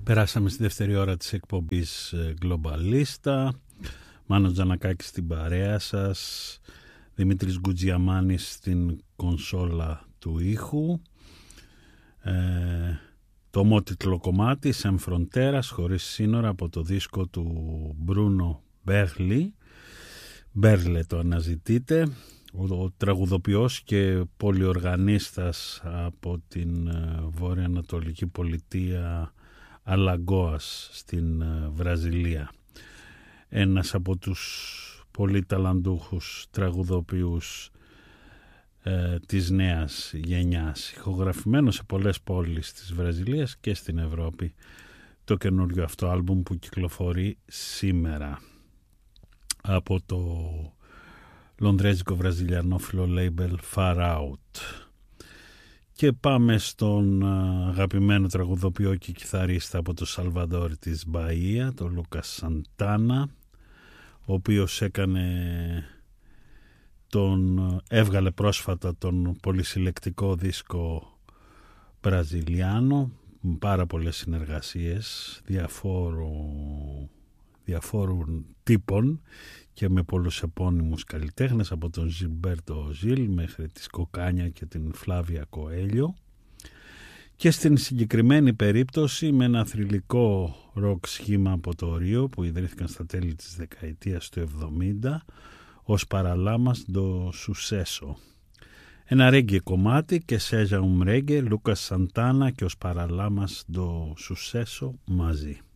Περάσαμε στη δεύτερη ώρα της εκπομπής Globalista. Μάνος Τζανακάκης στην παρέα σας, Δημήτρης Γκουτζιαμάνης στην κονσόλα του ήχου. Το ομότιτλο κομμάτι «Sem Fronteras», χωρίς σύνορα, από το δίσκο του Μπρούνο Μπέρλε το αναζητείτε. Ο τραγουδοποιός και πολυοργανίστας από την βόρειο-ανατολική πολιτεία Αλαγκόας στην Βραζιλία. Ένας από τους πολύ ταλαντούχους τραγουδοποιούς της νέας γενιάς, ηχογραφημένο σε πολλές πόλεις της Βραζιλίας και στην Ευρώπη, το καινούριο αυτό άλμπουμ που κυκλοφορεί σήμερα από το λονδρέζικο βραζιλιανόφιλο label Far Out. Και πάμε στον αγαπημένο τραγουδοποιό και κιθαρίστα από το Σαλβαδόρ της Μπαΐα, τον Λούκας Σαντάνα, ο οποίος έβγαλε πρόσφατα τον πολυσυλλεκτικό δίσκο Βραζιλιάνο, με πάρα πολλές συνεργασίες διαφόρων τύπων και με πολλούς επώνυμους καλλιτέχνες, από τον Ζιλμπέρτο Ζιλ μέχρι τη Σκοκάνια και την Φλάβια Κοέλιο, και στην συγκεκριμένη περίπτωση με ένα θρυλικό ροκ σχήμα από το Ρίο που ιδρύθηκαν στα τέλη της δεκαετίας του 70 ως Παραλάμας do Sucesso. Ένα ρέγγε κομμάτι και Σέζα Ρέγγε, Λούκας Σαντάνα και ως Παραλάμας do Sucesso μαζί.